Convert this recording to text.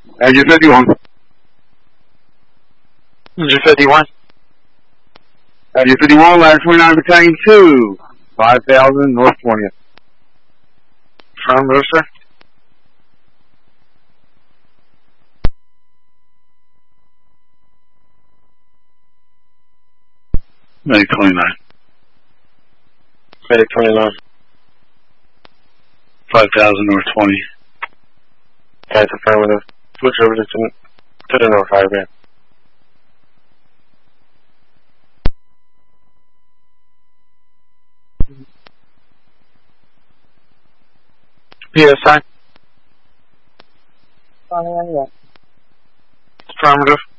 Edge 51. Edge 51. Edge 51, ladder 29 battalion 2, 5000 North 20th. Affirmative, sir. Medic 29. Medic 29. 5000 North 20. That's affirmative. Switch over to the north high band. PSI. Affirmative.